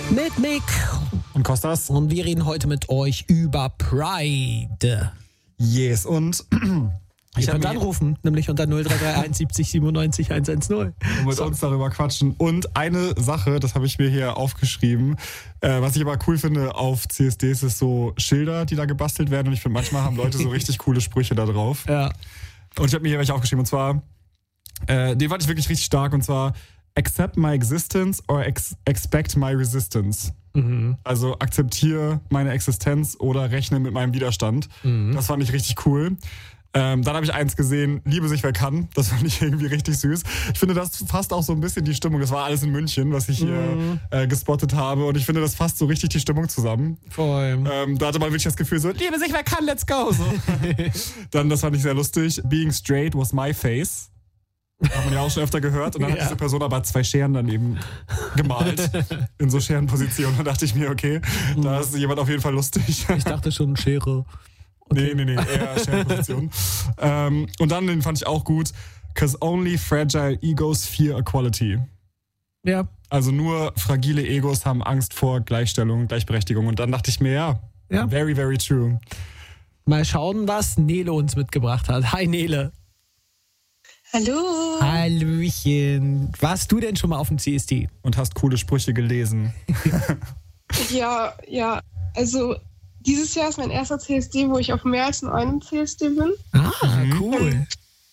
Mit Nick und Kostas. Und wir reden heute mit euch über Pride. Yes, und ich könnt anrufen, nämlich unter 0331 70 97 110. Und mit uns darüber quatschen. Und eine Sache, das habe ich mir hier aufgeschrieben, was ich aber cool finde auf CSDs, ist so Schilder, die da gebastelt werden. Und ich finde, manchmal haben Leute so richtig coole Sprüche da drauf. Ja. Und ich habe mir hier welche aufgeschrieben. Und zwar, den fand ich wirklich richtig stark. Und zwar, accept my existence or expect my resistance. Mhm. Also akzeptiere meine Existenz oder rechne mit meinem Widerstand. Mhm. Das fand ich richtig cool. Dann habe ich eins gesehen, liebe sich wer kann. Das fand ich irgendwie richtig süß. Ich finde, das fasst auch so ein bisschen die Stimmung. Das war alles in München, was ich hier gespottet habe. Und ich finde, das fasst so richtig die Stimmung zusammen. Voll. Da hatte man wirklich das Gefühl so, liebe sich wer kann, let's go. So. Dann, das fand ich sehr lustig. Being straight was my face. Hat man ja auch schon öfter gehört. Und dann hat diese Person aber 2 Scheren daneben gemalt. In so Scherenpositionen. Und da dachte ich mir, okay, da ist jemand auf jeden Fall lustig. Ich dachte schon Schere. Okay. Nee, eher Scherenposition. Und dann, den fand ich auch gut. 'Cause only fragile egos fear equality. Ja. Also nur fragile Egos haben Angst vor Gleichstellung, Gleichberechtigung. Und dann dachte ich mir, ja. Very, very true. Mal schauen, was Nele uns mitgebracht hat. Hi Nele. Hallo. Hallöchen. Warst du denn schon mal auf dem CSD? Und hast coole Sprüche gelesen? Ja, also dieses Jahr ist mein erster CSD, wo ich auf mehr als in einem CSD bin. Ah, cool. Und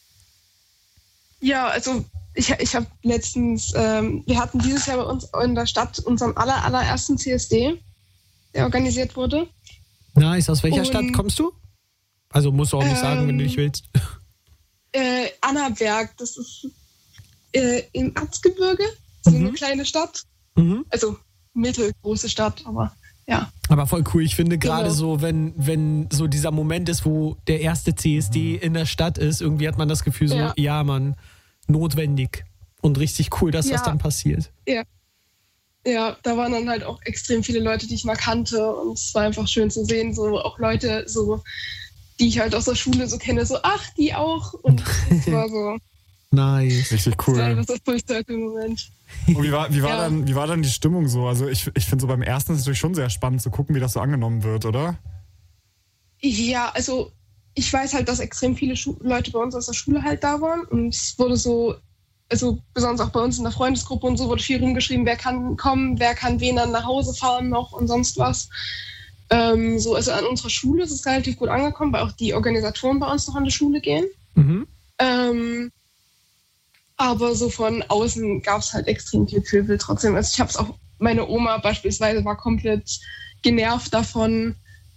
ja, also ich habe letztens, wir hatten dieses Jahr bei uns in der Stadt unseren allerersten CSD, der organisiert wurde. Nice, aus welcher Stadt kommst du? Also musst du auch nicht sagen, wenn du nicht willst. Annaberg, das ist im Erzgebirge, so eine kleine Stadt. Mhm. Also mittelgroße Stadt, aber ja. Aber voll cool. Ich finde gerade so, wenn so dieser Moment ist, wo der erste CSD in der Stadt ist, irgendwie hat man das Gefühl so, ja Mann, notwendig. Und richtig cool, dass das dann passiert. Ja, da waren dann halt auch extrem viele Leute, die ich mal kannte. Und es war einfach schön zu sehen, so auch Leute, so die ich halt aus der Schule so kenne, so, ach, die auch. Und es war so... Nice. Richtig cool. Das war das furchtbare Moment. Und wie war dann die Stimmung so? Also ich finde so beim ersten ist es natürlich schon sehr spannend zu gucken, wie das so angenommen wird, oder? Ja, also ich weiß halt, dass extrem viele Leute bei uns aus der Schule halt da waren. Und es wurde so, also besonders auch bei uns in der Freundesgruppe und so, wurde viel rumgeschrieben, wer kann kommen, wer kann wen dann nach Hause fahren noch und sonst was. Also an unserer Schule ist es relativ gut angekommen, weil auch die Organisatoren bei uns noch an die Schule gehen. Mhm. Aber so von außen gab es halt extrem viel Pöbel trotzdem. Also ich habe es auch, meine Oma beispielsweise war komplett genervt davon.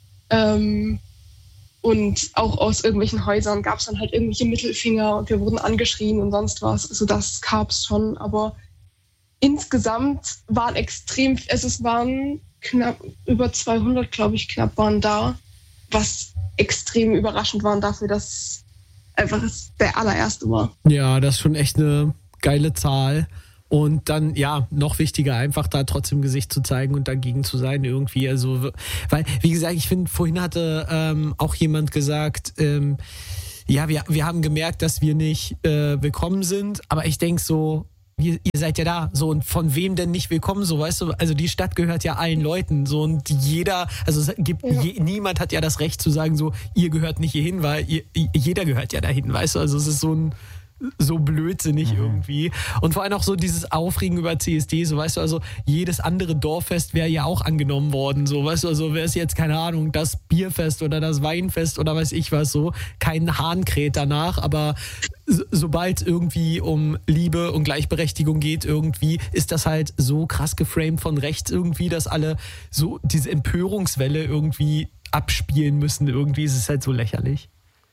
Und auch aus irgendwelchen Häusern gab es dann halt irgendwelche Mittelfinger und wir wurden angeschrien und sonst was. Also das gab es schon. Aber insgesamt waren es waren knapp über 200, glaube ich, waren da, was extrem überraschend war dafür, dass einfach der allererste war. Ja, das ist schon echt eine geile Zahl. Und dann, ja, noch wichtiger, einfach da trotzdem Gesicht zu zeigen und dagegen zu sein irgendwie. Also, weil, wie gesagt, ich finde, vorhin hatte auch jemand gesagt, ja, wir haben gemerkt, dass wir nicht willkommen sind, aber ich denke so, ihr seid ja da, so, und von wem denn nicht willkommen, so, weißt du, also die Stadt gehört ja allen Leuten, so, und jeder, also es gibt, niemand hat ja das Recht zu sagen, so, ihr gehört nicht hierhin, weil jeder gehört ja dahin, weißt du, also es ist so blödsinnig irgendwie. Und vor allem auch so dieses Aufregen über CSD, so, weißt du, also jedes andere Dorffest wäre ja auch angenommen worden, so, weißt du, also wäre es jetzt, keine Ahnung, das Bierfest oder das Weinfest oder weiß ich was, so, kein Hahn kräht danach, aber sobald es irgendwie um Liebe und Gleichberechtigung geht irgendwie, ist das halt so krass geframed von rechts irgendwie, dass alle so diese Empörungswelle irgendwie abspielen müssen irgendwie, ist es halt so lächerlich.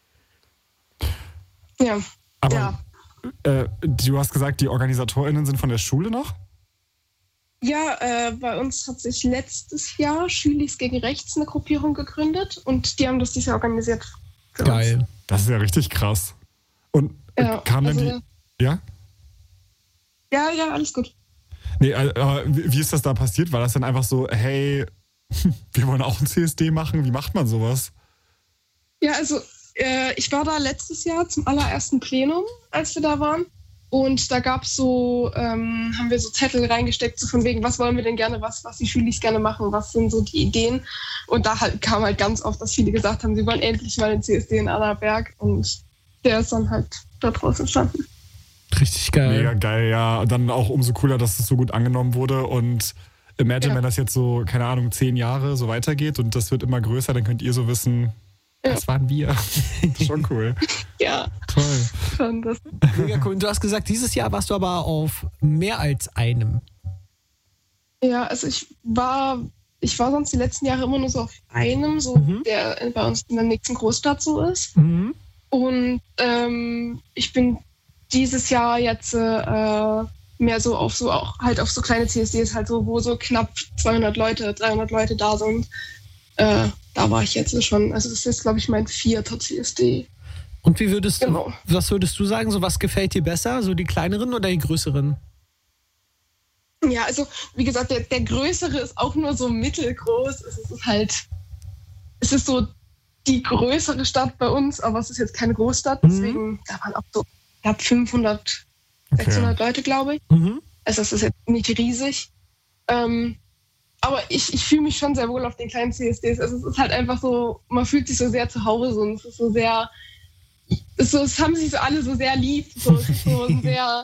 Ja. Aber du hast gesagt, die OrganisatorInnen sind von der Schule noch? Ja, bei uns hat sich letztes Jahr Schülis gegen Rechts eine Gruppierung gegründet und die haben das dieses Jahr organisiert. Geil. Uns. Das ist ja richtig krass. Und kam dann die... Ja? Ja, alles gut. Nee, wie ist das da passiert? War das dann einfach so, hey, wir wollen auch ein CSD machen? Wie macht man sowas? Ja, also ich war da letztes Jahr zum allerersten Plenum, als wir da waren. Und da gab es so, haben wir so Zettel reingesteckt, so von wegen, was wollen wir denn gerne, was die Schulis gerne machen, was sind so die Ideen. Und da kam halt ganz oft, dass viele gesagt haben, sie wollen endlich mal den CSD in Annaberg. Und der ist dann halt da draußen entstanden. Richtig geil. Mega geil, ja. Dann auch umso cooler, dass es so gut angenommen wurde. Und imagine, wenn das jetzt so, keine Ahnung, 10 Jahre so weitergeht und das wird immer größer, dann könnt ihr so wissen, das waren wir. Das ist schon cool. Ja. Toll. Schon das. Mega cool. Und du hast gesagt, dieses Jahr warst du aber auf mehr als einem. Ja, also ich war sonst die letzten Jahre immer nur so auf einem, so der bei uns in der nächsten Großstadt so ist. Mhm. Und ich bin dieses Jahr jetzt mehr so auf so kleine CSDs halt so, wo so knapp 200 Leute, 300 Leute da sind. Da war ich jetzt schon, also das ist jetzt, glaube ich, mein 4. CSD. Und was würdest du sagen, so was gefällt dir besser, so die kleineren oder die größeren? Ja, also wie gesagt, der größere ist auch nur so mittelgroß. Es ist so die größere Stadt bei uns, aber es ist jetzt keine Großstadt, deswegen, da waren auch so, ich glaube 500, 600 Leute, glaube ich. Mhm. Also das ist jetzt nicht riesig. Aber ich fühle mich schon sehr wohl auf den kleinen CSDs. Also es ist halt einfach so, man fühlt sich so sehr zu Hause und es ist so sehr, es haben sich so alle so sehr lieb. So, es ist so ein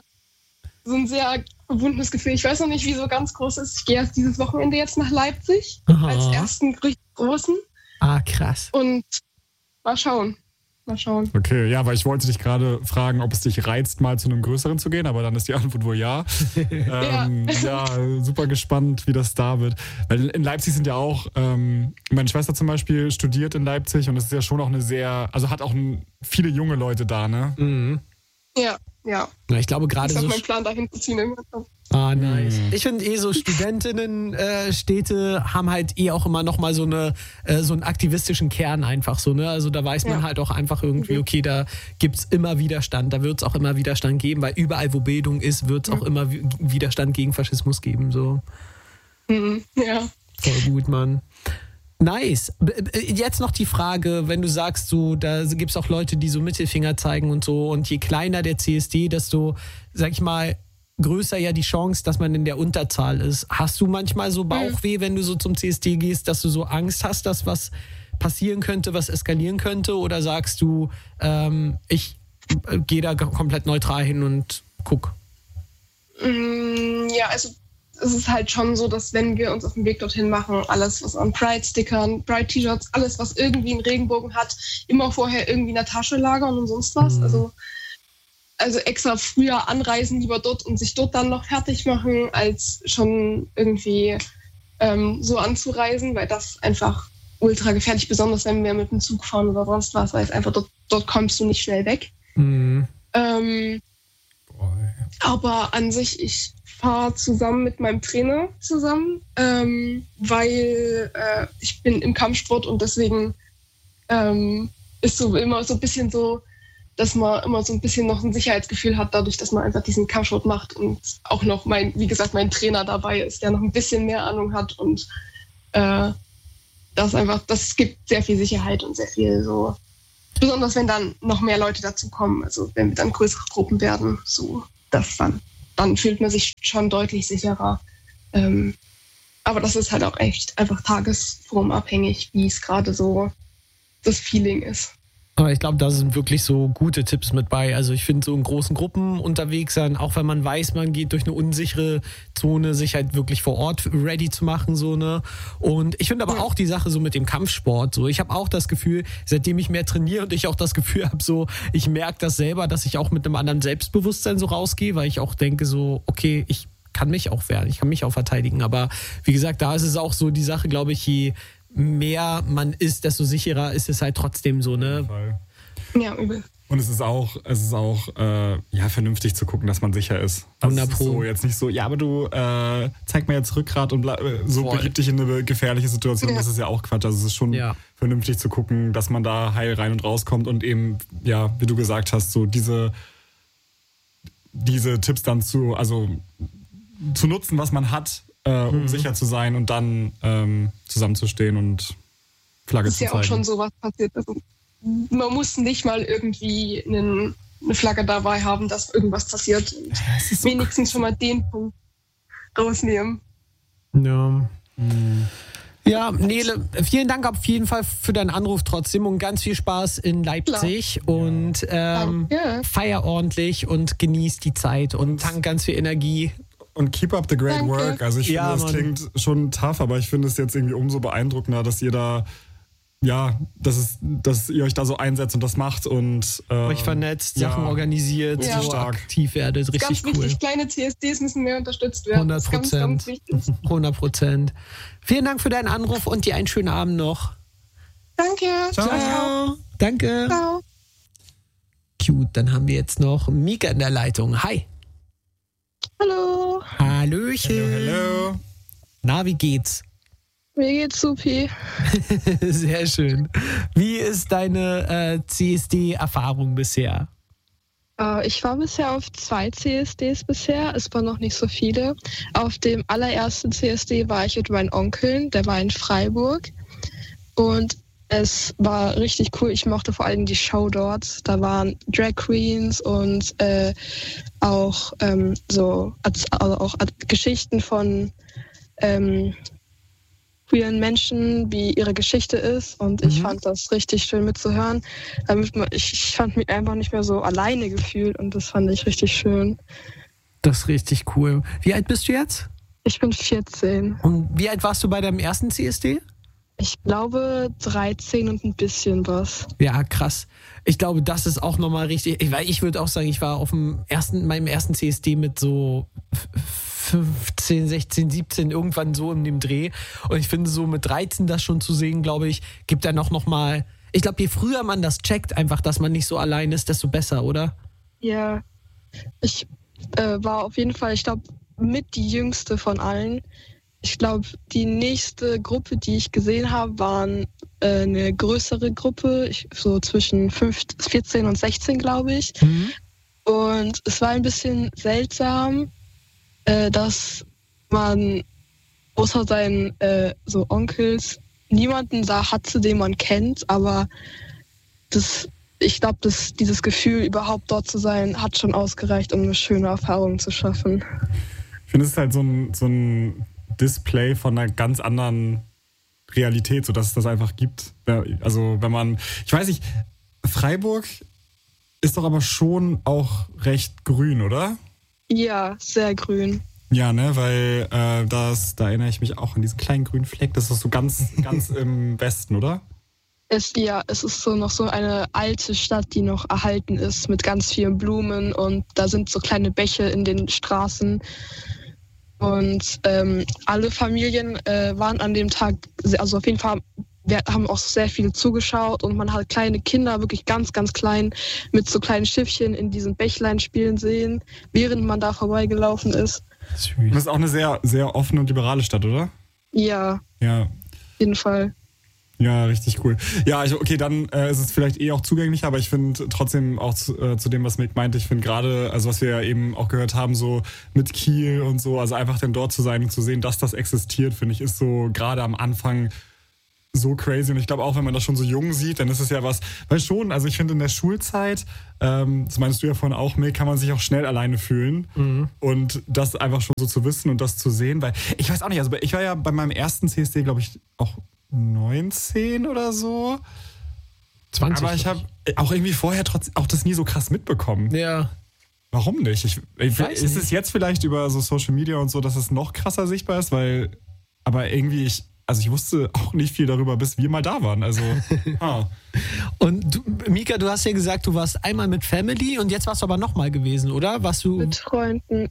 sehr verbundenes Gefühl. Ich weiß noch nicht, wie so ganz groß ist. Ich gehe erst dieses Wochenende jetzt nach Leipzig als ersten richtig großen. Ah, krass. Und mal schauen. Okay, ja, weil ich wollte dich gerade fragen, ob es dich reizt, mal zu einem größeren zu gehen, aber dann ist die Antwort wohl ja. Ja, super gespannt, wie das da wird. Weil in Leipzig sind ja auch, meine Schwester zum Beispiel studiert in Leipzig und es ist ja schon auch hat auch viele junge Leute da, ne? Mhm. Ja. Ja, ich glaube gerade so. so. Das ist auch mein Plan, dahin zu ziehen. Ah, nice. Ich finde so Studentinnenstädte haben halt auch immer noch mal so einen aktivistischen Kern einfach so, ne? Also da weiß man halt auch einfach irgendwie, okay, da gibt's immer Widerstand, da wird's auch immer Widerstand geben, weil überall, wo Bildung ist, wird's auch immer Widerstand gegen Faschismus geben, so. Ja. Voll gut, Mann. Nice. Jetzt noch die Frage, wenn du sagst, so, da gibt es auch Leute, die so Mittelfinger zeigen und so, und je kleiner der CSD, desto, sag ich mal, größer ja die Chance, dass man in der Unterzahl ist. Hast du manchmal so Bauchweh, wenn du so zum CSD gehst, dass du so Angst hast, dass was passieren könnte, was eskalieren könnte? Oder sagst du, ich gehe da komplett neutral hin und guck? Ja, also es ist halt schon so, dass wenn wir uns auf den Weg dorthin machen, alles was an Pride-Stickern, Pride-T-Shirts, alles was irgendwie einen Regenbogen hat, immer vorher irgendwie in der Tasche lagern und sonst was. Also extra früher anreisen, lieber dort und sich dort dann noch fertig machen, als schon irgendwie so anzureisen, weil das einfach ultra gefährlich, besonders wenn wir mit dem Zug fahren oder sonst was, weil es einfach dort kommst du nicht schnell weg. Aber an sich, ich fahre zusammen mit meinem Trainer zusammen, weil ich bin im Kampfsport und deswegen ist so immer so ein bisschen so, dass man immer so ein bisschen noch ein Sicherheitsgefühl hat, dadurch, dass man einfach diesen Kampfsport macht und auch noch mein Trainer dabei ist, der noch ein bisschen mehr Ahnung hat und das gibt sehr viel Sicherheit und sehr viel so, besonders wenn dann noch mehr Leute dazu kommen, also wenn wir dann größere Gruppen werden, so das dann fühlt man sich schon deutlich sicherer. Aber das ist halt auch echt einfach tagesformabhängig, wie es gerade so das Feeling ist. Aber ich glaube, da sind wirklich so gute Tipps mit bei. Also ich finde, so in großen Gruppen unterwegs sein, auch wenn man weiß, man geht durch eine unsichere Zone, sich halt wirklich vor Ort ready zu machen, so, ne? Und ich finde aber auch die Sache so mit dem Kampfsport, so, ich habe auch das Gefühl, seitdem ich mehr trainiere und ich auch das Gefühl habe, so, ich merke das selber, dass ich auch mit einem anderen Selbstbewusstsein so rausgehe, weil ich auch denke so, okay, ich kann mich auch wehren, ich kann mich auch verteidigen. Aber wie gesagt, da ist es auch so die Sache, glaube ich, je mehr man ist, desto sicherer ist es halt trotzdem so, ne? Ja, übel. Und es ist auch vernünftig zu gucken, dass man sicher ist. Also es ist so jetzt nicht so, ja, aber du zeig mir jetzt Rückgrat und begib dich in eine gefährliche Situation. Das ist ja auch Quatsch. Also es ist schon vernünftig zu gucken, dass man da heil rein und rauskommt und eben, ja, wie du gesagt hast, so diese Tipps dann zu nutzen, was man hat, um sicher zu sein und dann zusammenzustehen und Flagge zu zeigen. Ist ja auch schon sowas passiert. Also, man muss nicht mal irgendwie einen eine Flagge dabei haben, dass irgendwas passiert. Und wenigstens schon mal den Punkt rausnehmen. Ja. Ja, Nele, vielen Dank auf jeden Fall für deinen Anruf trotzdem und ganz viel Spaß in Leipzig. Klar. Und feier ordentlich und genieß die Zeit und tank ganz viel Energie. Und keep up the great work. Also ich finde, das klingt schon tough, aber ich finde es jetzt irgendwie umso beeindruckender, dass ihr da, dass ihr euch da so einsetzt und das macht und euch vernetzt, Sachen organisiert, so aktiv werdet. Richtig ganz cool. Wichtig, kleine CSDs müssen mehr unterstützt werden. 100%. Ganz, ganz wichtig. 100%. Vielen Dank für deinen Anruf und dir einen schönen Abend noch. Danke. Ciao. Danke. Ciao. Cute, dann haben wir jetzt noch Mika in der Leitung. Hi. Hallo. Hallöchen. Hallo. Na, wie geht's? Mir geht's supi. Sehr schön. Wie ist deine CSD-Erfahrung bisher? Ich war bisher auf 2 CSDs bisher. Es waren noch nicht so viele. Auf dem allerersten CSD war ich mit meinen Onkeln. Der war in Freiburg. Und es war richtig cool. Ich mochte vor allem die Show dort. Da waren Drag Queens und auch Geschichten von queeren Menschen, wie ihre Geschichte ist. Und ich fand das richtig schön mitzuhören. Ich fand mich einfach nicht mehr so alleine gefühlt und das fand ich richtig schön. Das ist richtig cool. Wie alt bist du jetzt? Ich bin 14. Und wie alt warst du bei deinem ersten CSD? Ich glaube 13 und ein bisschen was. Ja, krass. Ich glaube, das ist auch nochmal richtig, weil ich würde auch sagen, ich war auf meinem ersten CSD mit so 15, 16, 17, irgendwann so in dem Dreh. Und ich finde, so mit 13 das schon zu sehen, glaube ich, gibt dann noch mal. Ich glaube, je früher man das checkt, einfach, dass man nicht so allein ist, desto besser, oder? Ja. Ich war auf jeden Fall, ich glaube, mit die jüngste von allen. Ich glaube, die nächste Gruppe, die ich gesehen habe, waren eine größere Gruppe, so zwischen 14 und 16, glaube ich. Und es war ein bisschen seltsam, dass man außer seinen so Onkels niemanden da hatte, den man kennt, aber ich glaube, dieses Gefühl, überhaupt dort zu sein, hat schon ausgereicht, um eine schöne Erfahrung zu schaffen. Ich finde, es ist halt so ein Display von einer ganz anderen Realität, sodass es das einfach gibt. Also wenn man, ich weiß nicht, Freiburg ist doch aber schon auch recht grün, oder? Ja, sehr grün. Ja, ne, weil da erinnere ich mich auch an diesen kleinen grünen Fleck. Das ist so ganz, ganz im Westen, oder? Es ist so noch so eine alte Stadt, die noch erhalten ist mit ganz vielen Blumen und da sind so kleine Bäche in den Straßen. Und alle Familien waren an dem Tag, also auf jeden Fall, wir haben auch sehr viel zugeschaut und man hat kleine Kinder, wirklich ganz, ganz klein, mit so kleinen Schiffchen in diesen Bächlein spielen sehen, während man da vorbeigelaufen ist. Süß. Das ist auch eine sehr, sehr offene und liberale Stadt, oder? Ja. Ja. Auf jeden Fall. Ja, richtig cool. Ja, okay, dann ist es vielleicht auch zugänglicher, aber ich finde trotzdem auch zu dem, was Mick meinte, ich finde gerade, also was wir ja eben auch gehört haben, so mit Kiel und so, also einfach dann dort zu sein und zu sehen, dass das existiert, finde ich, ist so gerade am Anfang so crazy. Und ich glaube auch, wenn man das schon so jung sieht, dann ist es ja was, weil schon, also ich finde in der Schulzeit, das meinst du ja vorhin auch, Mick, kann man sich auch schnell alleine fühlen. Und das einfach schon so zu wissen und das zu sehen, weil ich weiß auch nicht, also ich war ja bei meinem ersten CSD, glaube ich, auch 19 oder so. 20. Aber ich habe auch irgendwie vorher trotzdem auch das nie so krass mitbekommen. Ja. Warum nicht? Ich weiß ist es jetzt vielleicht über so Social Media und so, dass es noch krasser sichtbar ist, aber irgendwie ich wusste auch nicht viel darüber, bis wir mal da waren. Also, Und du, Mika, du hast ja gesagt, du warst einmal mit Family und jetzt warst du aber nochmal gewesen, oder? Warst du mit Freunden.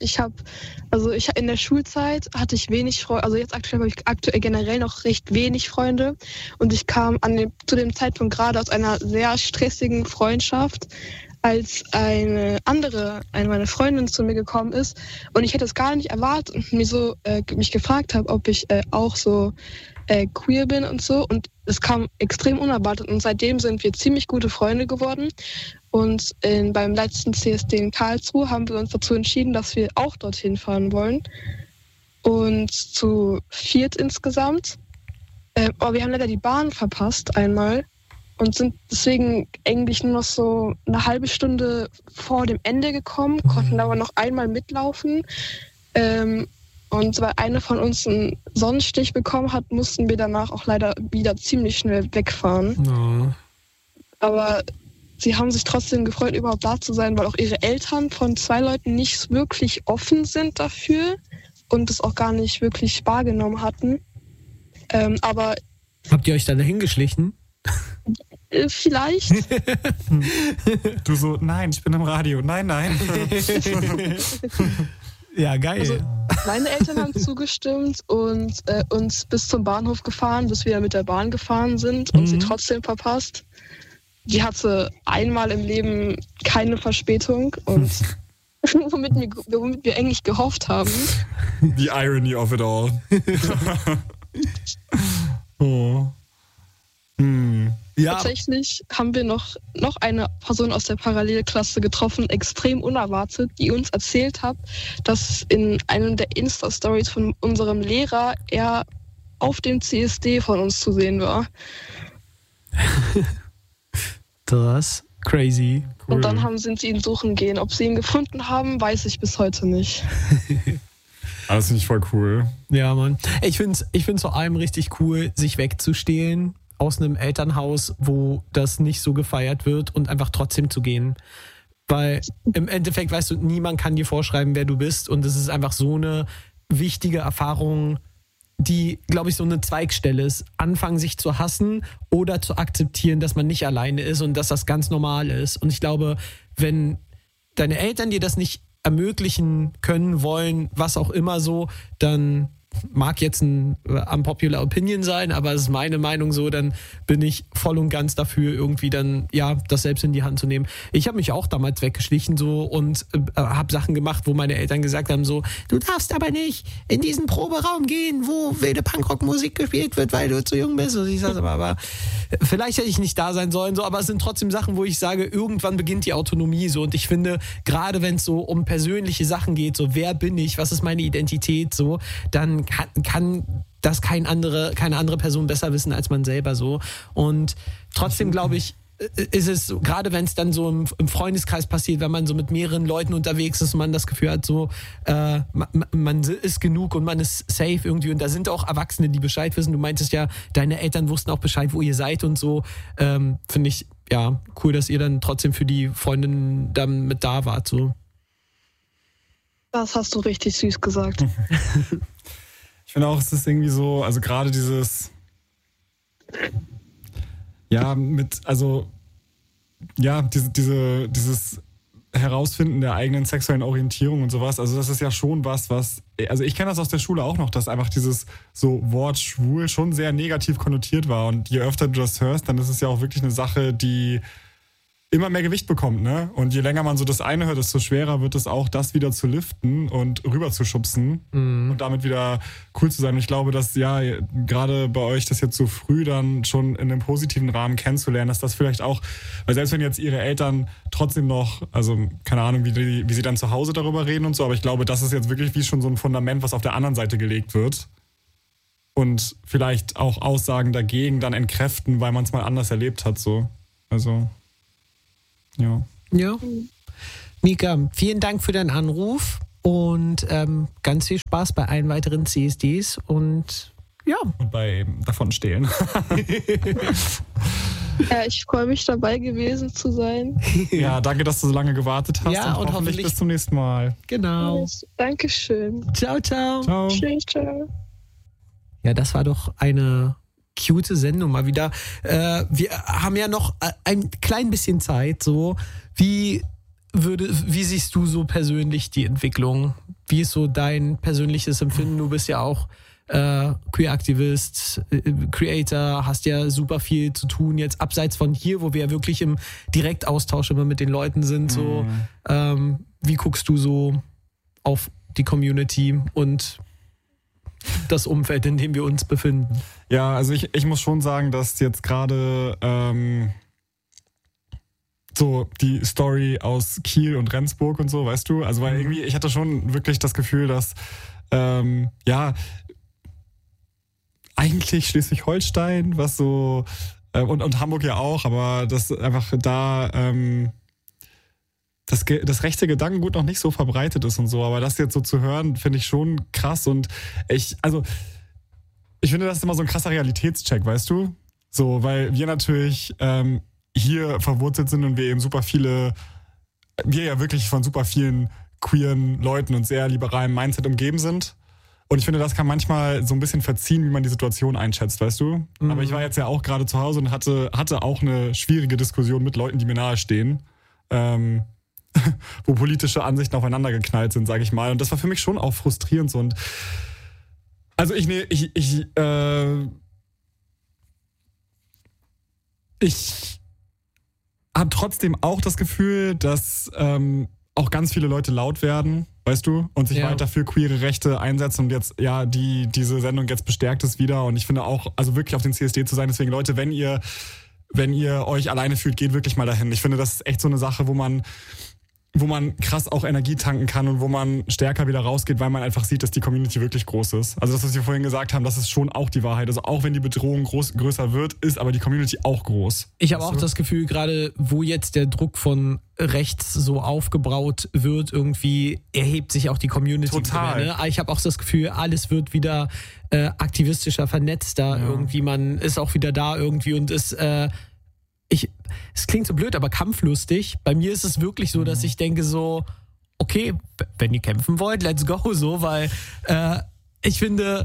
In der Schulzeit hatte ich wenig Freunde, also jetzt aktuell habe ich generell noch recht wenig Freunde und ich kam zu dem Zeitpunkt gerade aus einer sehr stressigen Freundschaft, als eine meine Freundin zu mir gekommen ist und ich hätte es gar nicht erwartet und mich gefragt habe, ob ich auch so queer bin und so und es kam extrem unerwartet und seitdem sind wir ziemlich gute Freunde geworden und beim letzten CSD in Karlsruhe haben wir uns dazu entschieden, dass wir auch dorthin fahren wollen und zu 4 insgesamt. Aber wir haben leider die Bahn verpasst einmal und sind deswegen eigentlich nur noch so eine halbe Stunde vor dem Ende gekommen, konnten aber noch einmal mitlaufen. Und weil eine von uns einen Sonnenstich bekommen hat, mussten wir danach auch leider wieder ziemlich schnell wegfahren. Oh. Aber sie haben sich trotzdem gefreut, überhaupt da zu sein, weil auch ihre Eltern von 2 Leuten nicht wirklich offen sind dafür und es auch gar nicht wirklich wahrgenommen hatten. Aber Habt ihr euch da dahin geschlichen? Vielleicht. Du so, nein, ich bin im Radio. Nein. Ja, geil. Also, meine Eltern haben zugestimmt und uns bis zum Bahnhof gefahren, bis wir mit der Bahn gefahren sind und sie trotzdem verpasst. Die hatte einmal im Leben keine Verspätung und womit wir eigentlich gehofft haben. The irony of it all. Oh. Ja. Tatsächlich haben wir noch eine Person aus der Parallelklasse getroffen, extrem unerwartet, die uns erzählt hat, dass in einem der Insta-Stories von unserem Lehrer er auf dem CSD von uns zu sehen war. Das crazy. Cool. Und dann sind sie ihn suchen gehen. Ob sie ihn gefunden haben, weiß ich bis heute nicht. Das finde ich voll cool. Ja, Mann. Ich find's vor allem richtig cool, sich wegzustehlen aus einem Elternhaus, wo das nicht so gefeiert wird und einfach trotzdem zu gehen. Weil im Endeffekt, weißt du, niemand kann dir vorschreiben, wer du bist und es ist einfach so eine wichtige Erfahrung, die, glaube ich, so eine Zweigstelle ist. Anfangen, sich zu hassen oder zu akzeptieren, dass man nicht alleine ist und dass das ganz normal ist. Und ich glaube, wenn deine Eltern dir das nicht ermöglichen können, wollen, was auch immer so, dann mag jetzt ein unpopular Opinion sein, aber es ist meine Meinung so, dann bin ich voll und ganz dafür, irgendwie dann, ja, das selbst in die Hand zu nehmen. Ich habe mich auch damals weggeschlichen so und habe Sachen gemacht, wo meine Eltern gesagt haben so, du darfst aber nicht in diesen Proberaum gehen, wo wilde Punkrock-Musik gespielt wird, weil du zu jung bist. Und ich sage aber vielleicht hätte ich nicht da sein sollen, so, aber es sind trotzdem Sachen, wo ich sage, irgendwann beginnt die Autonomie so und ich finde, gerade wenn es so um persönliche Sachen geht, so wer bin ich, was ist meine Identität, so, dann kann das keine andere Person besser wissen als man selber so. Und trotzdem glaube ich, ist es, gerade wenn es dann so im Freundeskreis passiert, wenn man so mit mehreren Leuten unterwegs ist und man das Gefühl hat, so man ist genug und man ist safe irgendwie und da sind auch Erwachsene, die Bescheid wissen. Du meintest ja, deine Eltern wussten auch Bescheid, wo ihr seid und so. Finde ich, ja, cool, dass ihr dann trotzdem für die Freundin dann mit da wart. So. Das hast du richtig süß gesagt. Ich finde auch, es ist irgendwie so, also gerade dieses, ja, dieses Herausfinden der eigenen sexuellen Orientierung und sowas, also das ist ja schon was, also ich kenne das aus der Schule auch noch, dass einfach dieses so Wort schwul schon sehr negativ konnotiert war und je öfter du das hörst, dann ist es ja auch wirklich eine Sache, die immer mehr Gewicht bekommt, ne? Und je länger man so das eine hört, desto schwerer wird es auch, das wieder zu liften und rüber zu schubsen und damit wieder cool zu sein. Und ich glaube, dass ja gerade bei euch das jetzt so früh dann schon in einem positiven Rahmen kennenzulernen, dass das vielleicht auch, weil selbst wenn jetzt ihre Eltern trotzdem noch, also keine Ahnung, wie sie dann zu Hause darüber reden und so, aber ich glaube, das ist jetzt wirklich wie schon so ein Fundament, was auf der anderen Seite gelegt wird. Und vielleicht auch Aussagen dagegen dann entkräften, weil man es mal anders erlebt hat, so. Also Ja. Mika, vielen Dank für deinen Anruf und ganz viel Spaß bei allen weiteren CSDs und ja. Und bei davon stehlen. Ja, ich freue mich dabei gewesen zu sein. Ja, danke, dass du so lange gewartet hast ja, und hoffentlich bis zum nächsten Mal. Genau. Dankeschön. Ciao, ciao. Ciao. Tschüss, ciao. Ja, das war doch eine cute Sendung mal wieder. Wir haben ja noch ein klein bisschen Zeit. So, wie siehst du so persönlich die Entwicklung? Wie ist so dein persönliches Empfinden? Du bist ja auch Queer-Aktivist, Creator, hast ja super viel zu tun jetzt abseits von hier, wo wir ja wirklich im Direktaustausch immer mit den Leuten sind. So, wie guckst du so auf die Community und das Umfeld, in dem wir uns befinden? Ja, also ich muss schon sagen, dass jetzt gerade so die Story aus Kiel und Rendsburg und so, weißt du, also weil irgendwie, ich hatte schon wirklich das Gefühl, dass eigentlich Schleswig-Holstein, was so Und Hamburg ja auch, aber das einfach da das rechte Gedankengut noch nicht so verbreitet ist und so. Aber das jetzt so zu hören, finde ich schon krass. Und ich finde, das ist immer so ein krasser Realitätscheck, weißt du? So, weil wir natürlich hier verwurzelt sind und wir eben wir ja wirklich von super vielen queeren Leuten und sehr liberalem Mindset umgeben sind. Und ich finde, das kann manchmal so ein bisschen verziehen, wie man die Situation einschätzt, weißt du? Mhm. Aber ich war jetzt ja auch gerade zu Hause und hatte auch eine schwierige Diskussion mit Leuten, die mir nahestehen, wo politische Ansichten aufeinander geknallt sind, sage ich mal. Und das war für mich schon auch frustrierend. Und also ich habe trotzdem auch das Gefühl, dass auch ganz viele Leute laut werden, weißt du, und sich weiter für queere Rechte einsetzen und jetzt, ja, diese Sendung jetzt bestärkt es wieder und ich finde auch, also wirklich auf den CSD zu sein, deswegen Leute, wenn ihr euch alleine fühlt, geht wirklich mal dahin. Ich finde, das ist echt so eine Sache, wo man krass auch Energie tanken kann und wo man stärker wieder rausgeht, weil man einfach sieht, dass die Community wirklich groß ist. Also das, was wir vorhin gesagt haben, das ist schon auch die Wahrheit. Also auch wenn die Bedrohung größer wird, ist aber die Community auch groß. Ich habe auch das Gefühl, gerade wo jetzt der Druck von rechts so aufgebraut wird, irgendwie erhebt sich auch die Community. Total. Wieder, ne? Ich habe auch das Gefühl, alles wird wieder aktivistischer, vernetzter. Ja. Irgendwie, man ist auch wieder da irgendwie und ist es klingt so blöd, aber kampflustig. Bei mir ist es wirklich so, dass ich denke so, okay, wenn ihr kämpfen wollt, let's go, so, weil ich finde,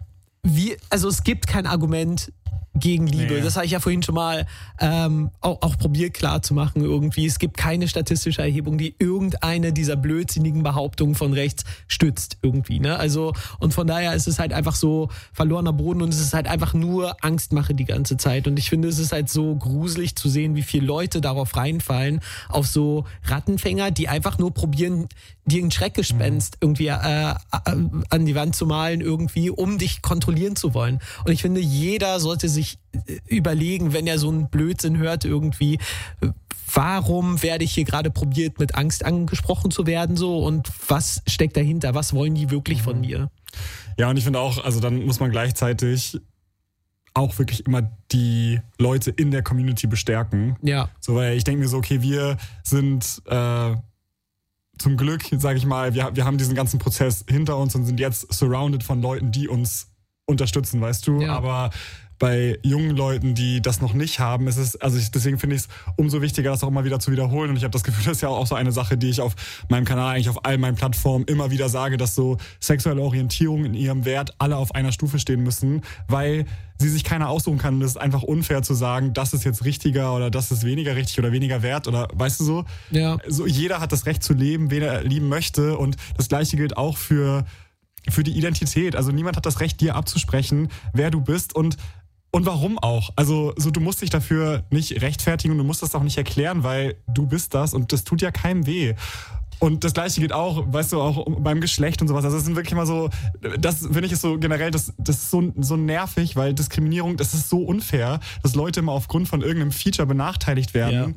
es gibt kein Argument gegen Liebe. Nee. Das habe ich ja vorhin schon mal auch probiert klar zu machen irgendwie. Es gibt keine statistische Erhebung, die irgendeine dieser blödsinnigen Behauptungen von rechts stützt irgendwie, ne? Also, und von daher ist es halt einfach so verlorener Boden und es ist halt einfach nur Angstmache die ganze Zeit. Und ich finde, es ist halt so gruselig zu sehen, wie viele Leute darauf reinfallen, auf so Rattenfänger, die einfach nur probieren, dir ein Schreckgespenst irgendwie an die Wand zu malen irgendwie, um dich kontrollieren zu wollen. Und ich finde, jeder sollte sich überlegen, wenn er so einen Blödsinn hört irgendwie, warum werde ich hier gerade probiert, mit Angst angesprochen zu werden so und was steckt dahinter? Was wollen die wirklich von mir? Ja, und ich finde auch, also dann muss man gleichzeitig auch wirklich immer die Leute in der Community bestärken. Ja. So, weil ich denke mir so, okay, wir sind zum Glück, sage ich mal, wir haben diesen ganzen Prozess hinter uns und sind jetzt surrounded von Leuten, die uns unterstützen, weißt du? Ja. Aber bei jungen Leuten, die das noch nicht haben, deswegen finde ich es umso wichtiger, das auch immer wieder zu wiederholen. Und ich habe das Gefühl, das ist ja auch so eine Sache, die ich auf meinem Kanal, eigentlich auf all meinen Plattformen immer wieder sage, dass so sexuelle Orientierung in ihrem Wert alle auf einer Stufe stehen müssen, weil sie sich keiner aussuchen kann. Und es ist einfach unfair zu sagen, das ist jetzt richtiger oder das ist weniger richtig oder weniger wert oder weißt du so? Ja. So, jeder hat das Recht zu leben, wen er lieben möchte. Und das Gleiche gilt auch für die Identität. Also niemand hat das Recht, dir abzusprechen, wer du bist und warum auch. Also so, du musst dich dafür nicht rechtfertigen und du musst das auch nicht erklären, weil du bist das und das tut ja keinem weh. Und das Gleiche geht auch, weißt du, auch beim Geschlecht und sowas. Also es sind wirklich immer so, das finde ich ist so generell, das ist so nervig, weil Diskriminierung, das ist so unfair, dass Leute immer aufgrund von irgendeinem Feature benachteiligt werden. Ja.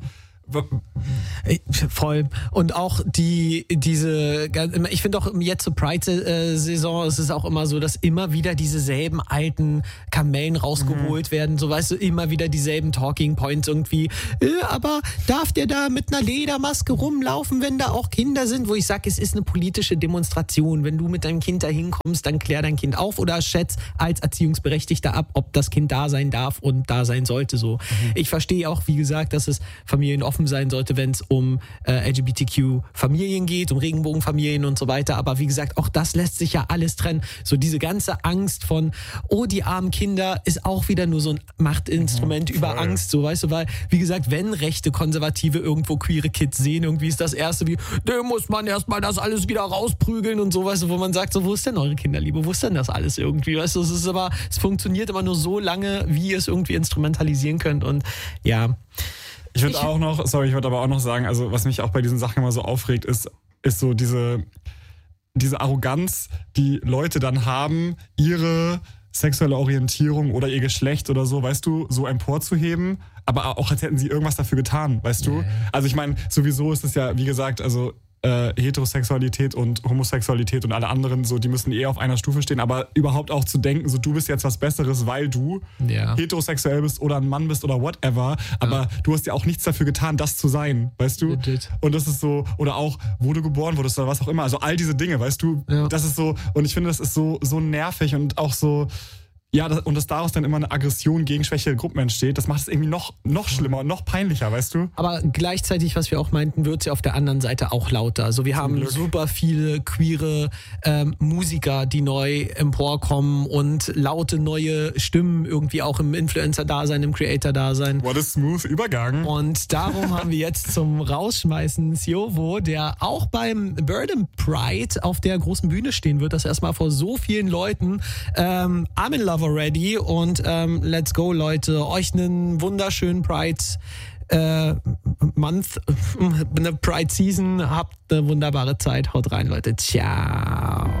Voll. Und auch ich finde auch jetzt zur Pride-Saison, es ist auch immer so, dass immer wieder dieselben alten Kamellen rausgeholt werden, so weißt du, immer wieder dieselben Talking Points irgendwie, aber darf der da mit einer Ledermaske rumlaufen, wenn da auch Kinder sind, wo ich sage, es ist eine politische Demonstration, wenn du mit deinem Kind da hinkommst, dann klär dein Kind auf oder schätz als Erziehungsberechtigter ab, ob das Kind da sein darf und da sein sollte, so. Ich verstehe auch, wie gesagt, dass es familienoffen sein sollte, wenn es um LGBTQ-Familien geht, um Regenbogenfamilien und so weiter. Aber wie gesagt, auch das lässt sich ja alles trennen. So diese ganze Angst von, oh, die armen Kinder, ist auch wieder nur so ein Machtinstrument über Angst. So, weißt du, weil, wie gesagt, wenn rechte Konservative irgendwo queere Kids sehen, irgendwie ist das Erste wie, da muss man erstmal das alles wieder rausprügeln und so, weißt du, wo man sagt, so, wo ist denn eure Kinderliebe? Wo ist denn das alles irgendwie? Weißt du, es funktioniert immer nur so lange, wie ihr es irgendwie instrumentalisieren könnt und ja. Ich würde aber auch noch sagen, also was mich auch bei diesen Sachen immer so aufregt, ist so diese Arroganz, die Leute dann haben, ihre sexuelle Orientierung oder ihr Geschlecht oder so, weißt du, so emporzuheben, aber auch als hätten sie irgendwas dafür getan, weißt du? Also ich meine, sowieso ist es ja, wie gesagt, also Heterosexualität und Homosexualität und alle anderen, so, die müssen auf einer Stufe stehen, aber überhaupt auch zu denken, so, du bist jetzt was Besseres, weil du heterosexuell bist oder ein Mann bist oder whatever, aber du hast ja auch nichts dafür getan, das zu sein, weißt du? Und das ist so, oder auch, wo du geboren wurdest oder was auch immer, also all diese Dinge, weißt du, das ist so, und ich finde, das ist so nervig und auch so, ja, und dass daraus dann immer eine Aggression gegen schwächere Gruppen entsteht, das macht es irgendwie noch schlimmer und noch peinlicher, weißt du? Aber gleichzeitig, was wir auch meinten, wird es ja auf der anderen Seite auch lauter. Also wir haben super viele queere Musiker, die neu emporkommen und laute neue Stimmen irgendwie auch im Influencer-Dasein, im Creator-Dasein. What a smooth Übergang. Und darum haben wir jetzt zum Rausschmeißen Siovo, der auch beim Burden Pride auf der großen Bühne stehen wird, das erstmal vor so vielen Leuten. I'm in love already und let's go, Leute. Euch einen wunderschönen Pride Month, eine Pride Season. Habt eine wunderbare Zeit. Haut rein, Leute. Ciao.